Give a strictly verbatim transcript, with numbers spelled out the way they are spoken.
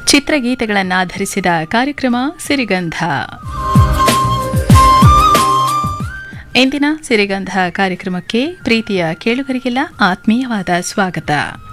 ಚಿತ್ರಗೀತೆಗಳನ್ನಾಧರಿಸಿದ ಕಾರ್ಯಕ್ರಮ ಸಿರಿಗಂಧ. ಇಂದಿನ ಸಿರಿಗಂಧ ಕಾರ್ಯಕ್ರಮಕ್ಕೆ ಪ್ರೀತಿಯ ಕೇಳುಗರಿಗೆಲ್ಲ ಆತ್ಮೀಯವಾದ ಸ್ವಾಗತ.